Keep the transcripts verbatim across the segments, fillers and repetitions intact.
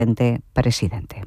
presidente.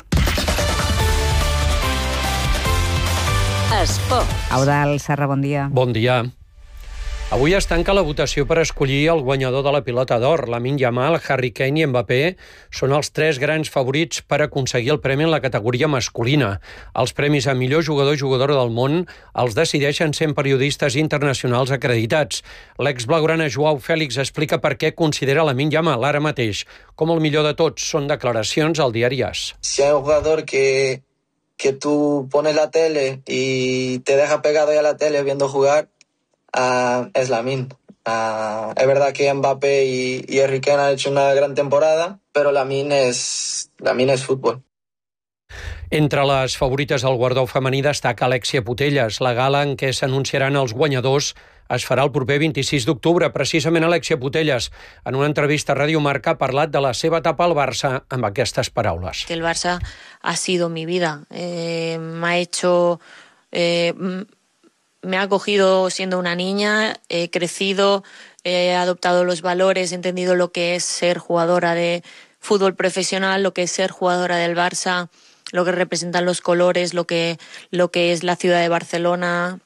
Esport. Eudald Serra, bon dia. Bon dia. Avui es tanca la votació per escollir el guanyador de la pilota d'or. Lamine Yamal, Harry Kane i Mbappé són els tres grans favorits per aconseguir el premi en la categoria masculina. Els premis a millor jugador i jugadora del món els decideixen cent periodistes internacionals acreditats. L'ex-blaugrana Joao Félix explica per què considera Lamine Yamal ara mateix com el millor de tots. Són declaracions al diari AS. Si hay un jugador que, que tú pones la tele y te deja pegado ahí a la tele viendo jugar, Uh, es Lamine. Uh, es verdad que Mbappé y, y Harry Kane han hecho una gran temporada, pero Lamine es, Lamine es fútbol. Entre les favorites al guardó femení destaca Alexia Putellas. La gala en què s'anunciaran els guanyadors es farà el proper vint-i-sis d'octubre. Precisament Alexia Putellas, en una entrevista a Radio Marca, ha parlat de la seva etapa al Barça amb aquestes paraules. El Barça ha sido mi vida. Eh, me ha hecho... Eh, Me ha acogido siendo una niña, he crecido, he adoptado los valores, he entendido lo que es ser jugadora de fútbol profesional, lo que es ser jugadora del Barça, lo que representan los colores, lo que, lo que es la ciudad de Barcelona.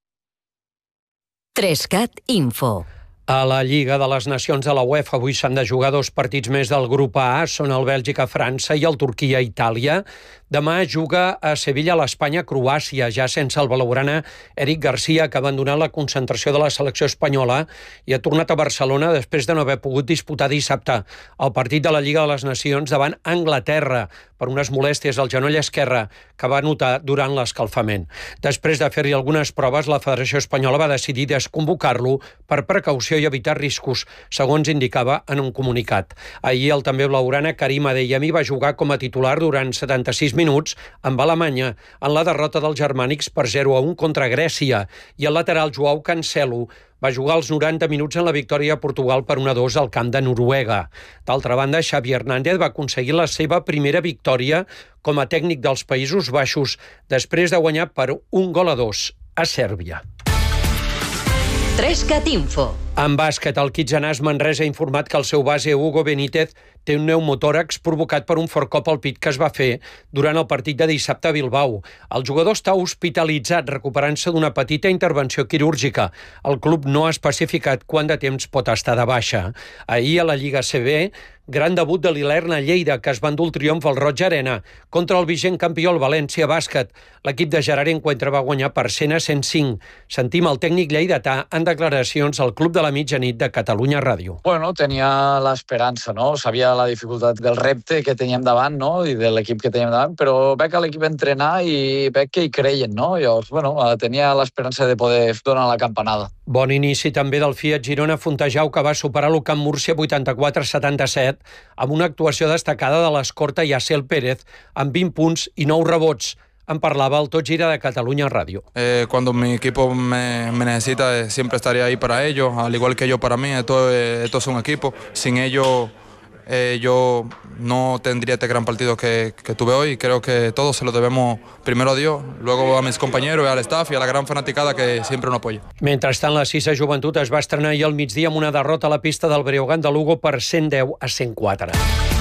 Trescat Info. A la Lliga de les Nacions de la UEFA avui s'han de jugar dos partits més del grup A. Són el Bèlgica-França i el Turquia-Itàlia. Demà juga a Sevilla l'Espanya-Croàcia, ja sense el blaugrana Eric Garcia, que ha abandonat la concentració de la selecció espanyola i ha tornat a Barcelona després de no haver pogut disputar dissabte el partit de la Lliga de les Nacions davant Anglaterra per unes molèsties al genoll esquerre que va notar durant l'escalfament. Després de fer-hi algunes proves, la Federació Espanyola va decidir desconvocar-lo per precaució i evitar riscos, segons indicava en un comunicat. Ahir el també blaugrana Karim Adeyemi va jugar com a titular durant setanta-sis minuts amb Alemanya en la derrota dels germànics per zero a un contra Grècia, i el lateral Joao Cancelo va jugar els noranta minuts en la victòria a Portugal per un a dos al camp de Noruega. D'altra banda, Xavi Hernández va aconseguir la seva primera victòria com a tècnic dels Països Baixos després de guanyar per un gol a dos a Sèrbia. Trescat Info. En bàsquet, el Kitsanàs Manresa ha informat que el seu base Hugo Benítez té un pneumotòrax provocat per un fort cop al pit que es va fer durant el partit de dissabte a Bilbao. El jugador està hospitalitzat recuperant-se d'una petita intervenció quirúrgica. El club no ha especificat quant de temps pot estar de baixa. Ahir a la Lliga C B, gran debut de l'Ilerna Lleida, que es va endur el triomf al Roig Arena contra el vigent campió, el València Bàsquet. L'equip de Gerard Encuentra va guanyar per cent a cent cinc. Sentim el tècnic lleidatà en declaracions al Club de la Mitjanit de Catalunya Ràdio. Bueno, tenia l'esperança, no? Sabia la dificultat del repte que teníem davant, no? I de l'equip que teníem davant, però veig que l'equip entrenar i veig que hi creien, no? Llavors, bueno, tenia l'esperança de poder donar la campanada. Bon inici també del Fiat Girona Fontejau, que va superar l'Ucamp Múrcia vuitanta-quatre a setanta-set amb una actuació destacada de l'escorta Yassel Pérez amb vint punts i nou rebots. En parlava el Tot Gira de Catalunya Ràdio. Eh, cuando mi equipo me, me necesita, eh, siempre estaré ahí para ellos, al igual que yo para mí. Esto, eh, esto es un equipo. Sin ellos, eh, yo no tendría este gran partido que, que tuve hoy. Creo que todos se lo debemos primero a Dios, luego a mis compañeros, al staff y a la gran fanaticada que siempre nos apoya. Mentrestant, la Sisa Joventut es va estrenar ahir al migdia amb una derrota a la pista del Breogán de Lugo per cent deu a cent quatre.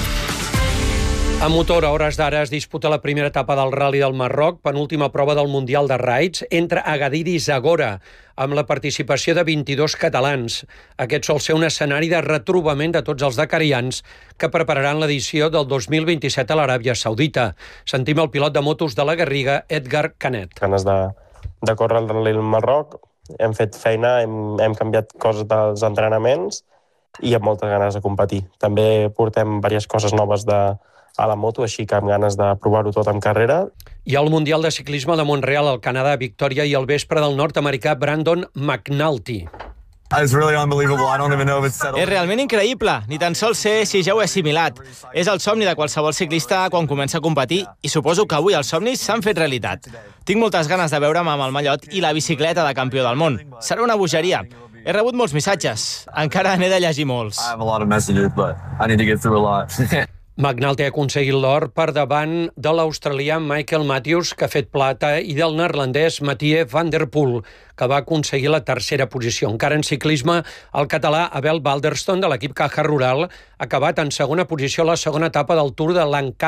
A motor, a hores d'ara, es disputa la primera etapa del Rally del Marroc, penúltima prova del Mundial de Raids, entre Agadir i Zagora, amb la participació de vint-i-dos catalans. Aquest sol ser un escenari de retrobament de tots els dakarians que prepararan l'edició del dos mil vint-i-set a l'Aràbia Saudita. Sentim el pilot de motos de la Garriga, Edgar Canet. Ganes de, de córrer el Rally del Marroc, hem fet feina, hem, hem canviat coses dels entrenaments i amb moltes ganes de competir. També portem diverses coses noves de a la moto, així que amb ganes de provar-ho tot en carrera. I al Mundial de Ciclisme de Montreal, al Canadà, victòria i al vespre del nord-americà Brandon McNulty. És realment increïble, ni tan sols sé si ja ho he assimilat. És el somni de qualsevol ciclista quan comença a competir i suposo que avui els somnis s'han fet realitat. Tinc moltes ganes de veure'm amb el mallot i la bicicleta de campió del món. Serà una bogeria. He rebut molts missatges. Encara n'he de llegir molts. McNulty ha aconseguit l'or per davant de l'australià Michael Matthews, que ha fet plata, i del neerlandès Mathieu van der Poel, que va aconseguir la tercera posició. Encara en ciclisme, el català Abel Balderston, de l'equip Caja Rural, ha acabat en segona posició a la segona etapa del Tour de Langkawi.